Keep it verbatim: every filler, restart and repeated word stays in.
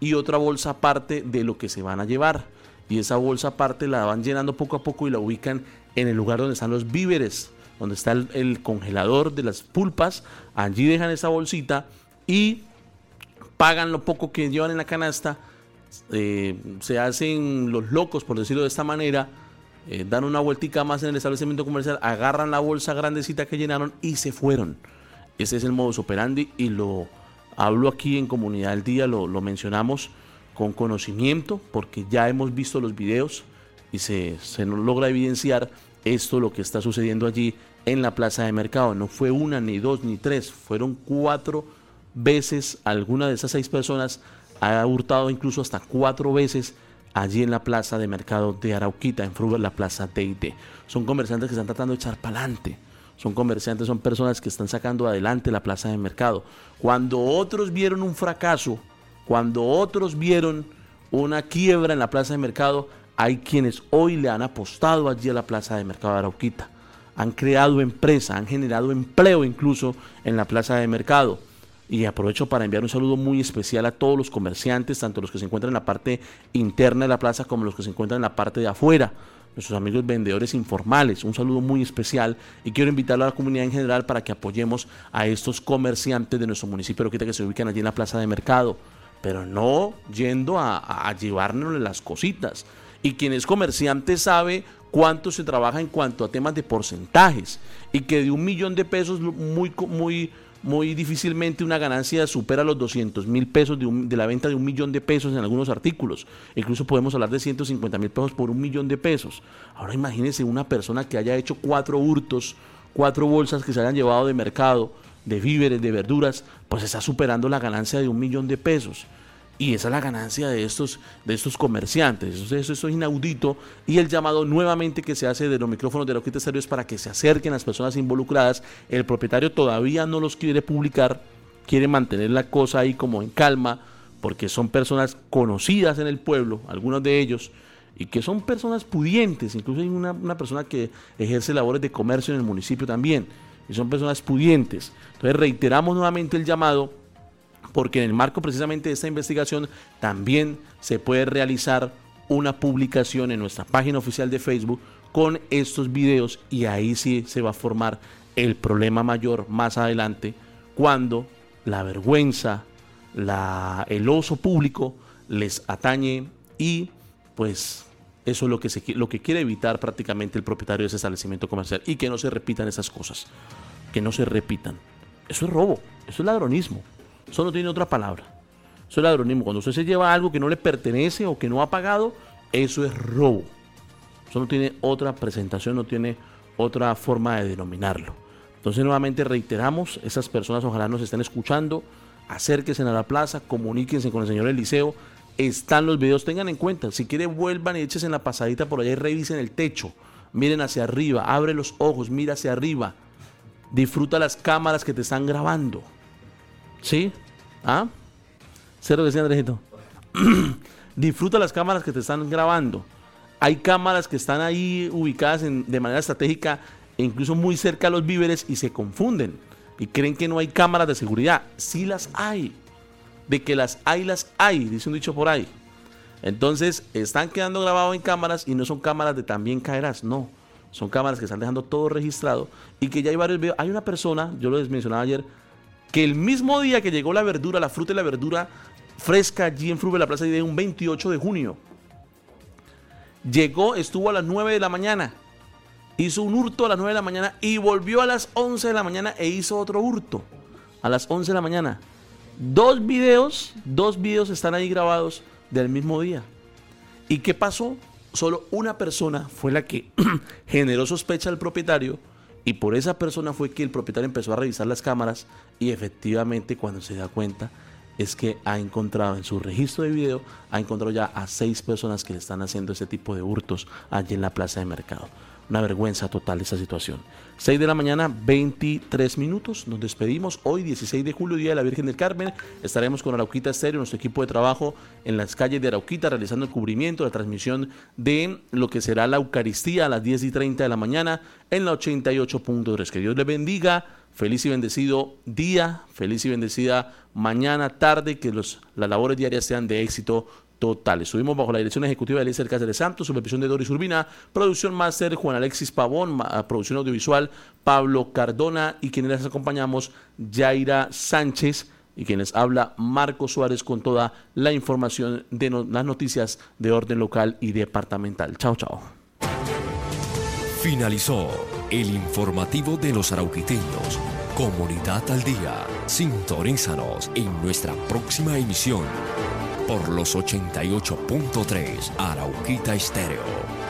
y otra bolsa aparte de lo que se van a llevar. Y esa bolsa aparte la van llenando poco a poco y la ubican en el lugar donde están los víveres, donde está el, el congelador de las pulpas. Allí dejan esa bolsita y pagan lo poco que llevan en la canasta. Eh, se hacen los locos, por decirlo de esta manera, eh, dan una vueltica más en el establecimiento comercial, agarran la bolsa grandecita que llenaron y se fueron. Ese es el modus operandi y lo hablo aquí en Comunidad al Día, lo, lo mencionamos con conocimiento porque ya hemos visto los videos y se, se nos logra evidenciar esto, lo que está sucediendo allí en la plaza de mercado. No fue una, ni dos, ni tres, fueron cuatro veces. Alguna de esas seis personas ha hurtado incluso hasta cuatro veces allí en la plaza de mercado de Arauquita, en Fruver, la plaza T y T. Son comerciantes que están tratando de echar para adelante. Son comerciantes, son personas que están sacando adelante la plaza de mercado. Cuando otros vieron un fracaso, cuando otros vieron una quiebra en la plaza de mercado, hay quienes hoy le han apostado allí a la plaza de mercado de Arauquita. Han creado empresa, han generado empleo incluso en la plaza de mercado. Y aprovecho para enviar un saludo muy especial a todos los comerciantes, tanto los que se encuentran en la parte interna de la plaza como los que se encuentran en la parte de afuera, nuestros amigos vendedores informales. Un saludo muy especial y quiero invitar a la comunidad en general para que apoyemos a estos comerciantes de nuestro municipio de Arauquita que se ubican allí en la plaza de mercado, pero no yendo a, a, a llevarnos las cositas. Y quien es comerciante sabe cuánto se trabaja en cuanto a temas de porcentajes y que de un millón de pesos muy, muy muy difícilmente una ganancia supera los doscientos mil pesos de, un, de la venta de un millón de pesos en algunos artículos. Incluso podemos hablar de ciento cincuenta mil pesos por un millón de pesos. Ahora imagínense una persona que haya hecho cuatro hurtos, cuatro bolsas que se hayan llevado de mercado, de víveres, de verduras, pues está superando la ganancia de un millón de pesos. Y esa es la ganancia de estos, de estos comerciantes. Eso, eso, eso es inaudito. Y el llamado nuevamente que se hace de los micrófonos de Arauquita Estéreo es para que se acerquen las personas involucradas. El propietario todavía no los quiere publicar, quiere mantener la cosa ahí como en calma, porque son personas conocidas en el pueblo, algunos de ellos, y que son personas pudientes. Incluso hay una, una persona que ejerce labores de comercio en el municipio también, y son personas pudientes. Entonces reiteramos nuevamente el llamado, porque en el marco precisamente de esta investigación también se puede realizar una publicación en nuestra página oficial de Facebook con estos videos y ahí sí se va a formar el problema mayor más adelante cuando la vergüenza, la, el oso público les atañe y pues eso es lo que, se, lo que quiere evitar prácticamente el propietario de ese establecimiento comercial y que no se repitan esas cosas, que no se repitan. Eso es robo, eso es ladronismo. Eso no tiene otra palabra. Eso es ladronismo. Cuando usted se lleva algo que no le pertenece o que no ha pagado, eso es robo. Eso no tiene otra presentación, no tiene otra forma de denominarlo. Entonces nuevamente reiteramos, esas personas ojalá nos estén escuchando, acérquense a la plaza, comuníquense con el señor Eliseo, están los videos, tengan en cuenta, si quieren vuelvan y échense en la pasadita por allá y revisen el techo, miren hacia arriba, abre los ojos, mira hacia arriba, disfruta las cámaras que te están grabando. ¿Sí? ¿Ah? Cero decía Andresito. Disfruta las cámaras que te están grabando. Hay cámaras que están ahí ubicadas en, de manera estratégica e incluso muy cerca a los víveres y se confunden y creen que no hay cámaras de seguridad. Sí las hay. De que las hay, las hay, dice un dicho por ahí. Entonces están quedando grabados en cámaras y no son cámaras de también caerás, no. Son cámaras que están dejando todo registrado y que ya hay varios videos. Hay una persona, yo lo mencionaba ayer, que el mismo día que llegó la verdura, la fruta y la verdura fresca allí en Fruver, la plaza de un veintiocho de junio, llegó, estuvo a las nueve de la mañana, hizo un hurto a las nueve de la mañana y volvió a las once de la mañana e hizo otro hurto a las once de la mañana. Dos videos, dos videos están ahí grabados del mismo día. ¿Y qué pasó? Solo una persona fue la que generó sospecha al propietario. Y por esa persona fue que el propietario empezó a revisar las cámaras y efectivamente cuando se da cuenta es que ha encontrado en su registro de video, ha encontrado ya a seis personas que le están haciendo ese tipo de hurtos allí en la plaza de mercado. Una vergüenza total esta situación. seis de la mañana, veintitrés minutos. Nos despedimos. Hoy, dieciséis de julio, Día de la Virgen del Carmen. Estaremos con Arauquita Estéreo, nuestro equipo de trabajo en las calles de Arauquita, realizando el cubrimiento, la transmisión de lo que será la Eucaristía a las diez y treinta de la mañana en la ochenta y ocho punto tres. Que Dios les bendiga. Feliz y bendecido día, feliz y bendecida mañana, tarde, que los, las labores diarias sean de éxito total. Estuvimos bajo la dirección ejecutiva de Eliezer Cáceres Santos, supervisión de Doris Urbina, producción máster Juan Alexis Pavón, producción audiovisual Pablo Cardona y quienes les acompañamos Yaira Sánchez y quienes habla Marco Suárez con toda la información de no, las noticias de orden local y departamental. Chao, chao. Finalizó el informativo de los arauquiteños. Comunidad al Día. Sintonízanos en nuestra próxima emisión por los ochenta y ocho punto tres Arauquita Estéreo.